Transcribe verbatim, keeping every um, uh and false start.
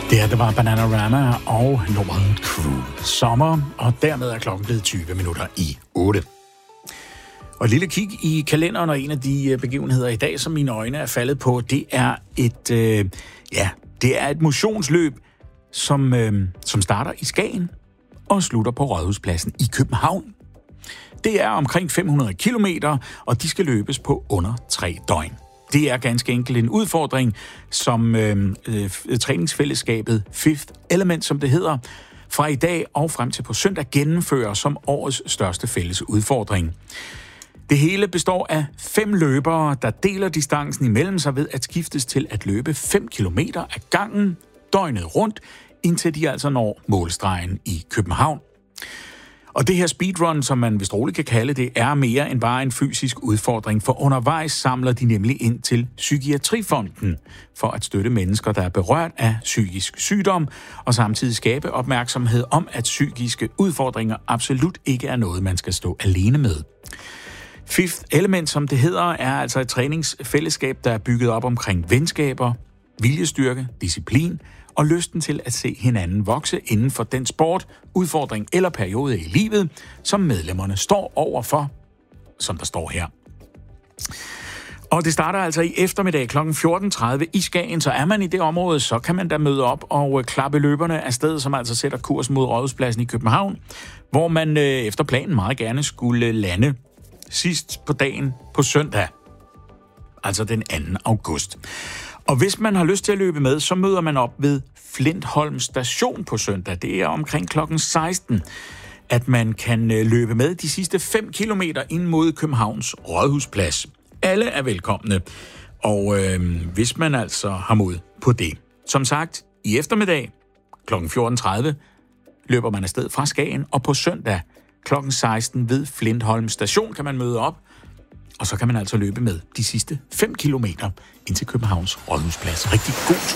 Det her, det var Bananarama og nummeret Crew. Sommer, og dermed er klokken blevet tyve minutter i otte. Og et lille kig i kalenderen, og en af de begivenheder i dag, som mine øjne er faldet på, det er et, øh, ja, det er et motionsløb, som, øh, som starter i Skagen og slutter på Rådhuspladsen i København. Det er omkring fem hundrede kilometer, og de skal løbes på under tre døgn. Det er ganske enkelt en udfordring, som øh, øh, træningsfællesskabet Fifth Element, som det hedder, fra i dag og frem til på søndag gennemfører som årets største fælles udfordring. Det hele består af fem løbere, der deler distancen imellem sig ved at skiftes til at løbe fem kilometer af gangen døgnet rundt, indtil de altså når målstregen i København. Og det her speedrun, som man vist roligt kan kalde det, er mere end bare en fysisk udfordring, for undervejs samler de nemlig ind til Psykiatrifonden for at støtte mennesker, der er berørt af psykisk sygdom, og samtidig skabe opmærksomhed om, at psykiske udfordringer absolut ikke er noget, man skal stå alene med. Fifth Element, som det hedder, er altså et træningsfællesskab, der er bygget op omkring venskaber, viljestyrke, disciplin og lysten til at se hinanden vokse inden for den sport, udfordring eller periode i livet, som medlemmerne står overfor, som der står her. Og det starter altså i eftermiddag klokken fjorten tredive i Skagen, så er man i det område, så kan man da møde op og klappe løberne af sted, som altså sætter kurs mod Rådhuspladsen i København, hvor man efter planen meget gerne skulle lande sidst på dagen på søndag, altså den anden august. Og hvis man har lyst til at løbe med, så møder man op ved Flintholm Station på søndag. Det er omkring klokken seksten, at man kan løbe med de sidste fem kilometer ind mod Københavns Rådhusplads. Alle er velkomne, og øh, hvis man altså har mod på det. Som sagt, i eftermiddag klokken fjorten tredive løber man afsted fra Skagen, og på søndag klokken seksten ved Flintholm Station kan man møde op, og så kan man altså løbe med de sidste fem kilometer ind til Københavns Rådhusplads. Rigtig god tur.